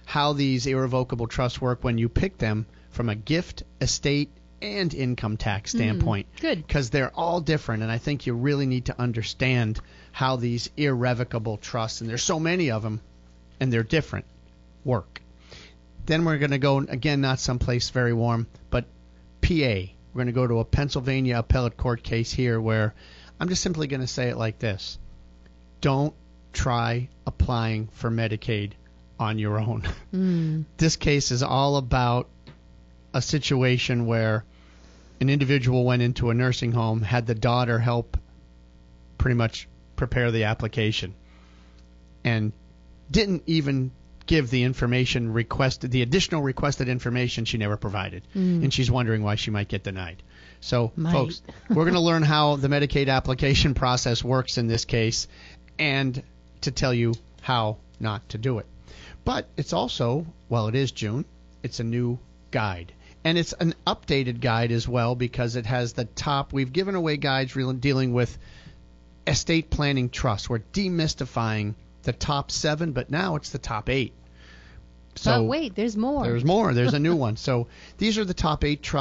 how these irrevocable trusts work when you pick them from a gift, estate, and income tax standpoint. Good. Because they're all different, and I think you really need to understand how these irrevocable trusts, and there's so many of them, and they're different, work. Then we're going to go, again, not someplace very warm, but PA. We're going to go to a Pennsylvania appellate court case here where I'm just simply going to say it like this. Don't try applying for Medicaid on your own. This case is all about a situation where an individual went into a nursing home, had the daughter help pretty much prepare the application, and didn't even give the information requested, the additional requested information she never provided. And she's wondering why she might get denied. So, folks, we're going to learn how the Medicaid application process works in this case and to tell you how not to do it. But it's also, well, it is June, it's a new guide. And it's an updated guide as well because it has the top. We've given away guides dealing with estate planning trusts. We're demystifying the top 7, but now it's the top 8. So, but wait, there's more. There's more. There's a new one. So these are the top 8 trusts.